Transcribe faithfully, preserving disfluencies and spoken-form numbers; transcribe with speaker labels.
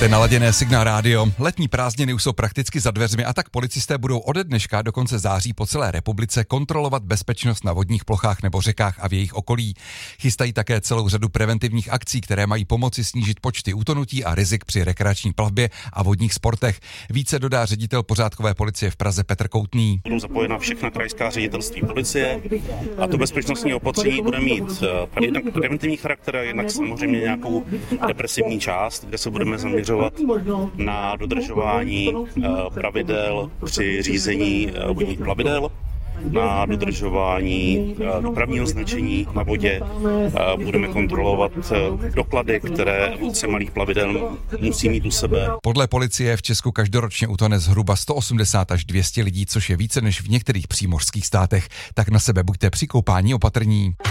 Speaker 1: Máte naladěné Signál rádio. Letní prázdniny už jsou prakticky za dveřmi a tak policisté budou ode dneška do konce září po celé republice kontrolovat bezpečnost na vodních plochách nebo řekách a v jejich okolí. Chystají také celou řadu preventivních akcí, které mají pomoci snížit počty utonutí a rizik při rekreační plavbě a vodních sportech. Více dodá ředitel pořádkové policie v Praze Petr Koutný.
Speaker 2: Budou zapojena všechna krajská ředitelství policie a to bezpečnostní opatření bude mít jednak preventivní charakter, jednak samozřejmě nějakou represivní část, kde se budeme zaměřovat na dodržování pravidel při řízení vodních plavidel, na dodržování dopravního značení na vodě. Budeme kontrolovat doklady, které vůdce malých plavidel musí mít u sebe.
Speaker 1: Podle policie v Česku každoročně utone zhruba sto osmdesát až dvě stě lidí, což je více než v některých přímořských státech. Tak na sebe buďte při koupání opatrní.